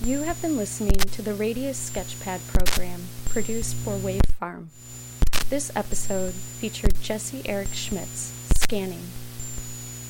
You have been listening to the Radius Sketchpad program produced for Wave Farm. This episode featured Jesse Eric Schmitz, scanning.